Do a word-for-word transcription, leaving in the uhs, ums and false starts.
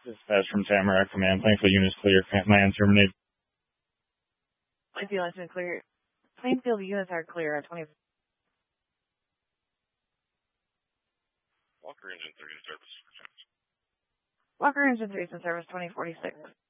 Dispatch from Tamarack Command. Plainfield units clear. Command terminate. Plainfield units clear. Plainfield units are clear at twenty. Walker Engine three in service. Walker Engine three is in service twenty forty-six.